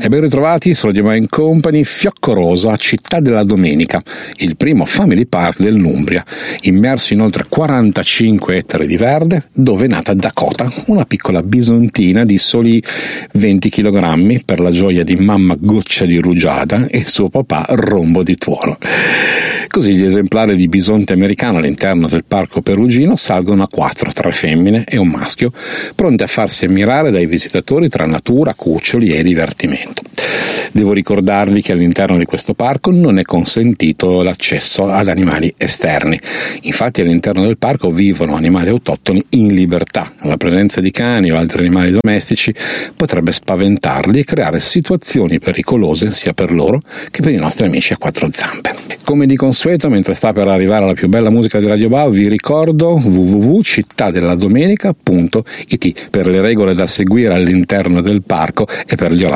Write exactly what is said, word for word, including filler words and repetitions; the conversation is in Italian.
E ben ritrovati su Radio Mind Company, Fiocco Rosa, Città della Domenica, il primo family park dell'Umbria, immerso in oltre quarantacinque ettari di verde, dove è nata Dakota, una piccola bisontina di soli venti chilogrammi per la gioia di mamma Goccia di Rugiada e suo papà Rombo di Tuono. Così gli esemplari di bisonte americano all'interno del parco perugino salgono a quattro, tre femmine e un maschio, pronti a farsi ammirare dai visitatori tra natura, cuccioli e divertimento. Devo ricordarvi che all'interno di questo parco non è consentito l'accesso ad animali esterni. Infatti all'interno del parco vivono animali autoctoni in libertà. La presenza di cani o altri animali domestici potrebbe spaventarli e creare situazioni pericolose sia per loro che per i nostri amici a quattro zampe. Come di consueto, mentre sta per arrivare la più bella musica di Radio Bao, vi ricordo w w w punto cittadelladomenica punto i t per le regole da seguire all'interno del parco e per gli orari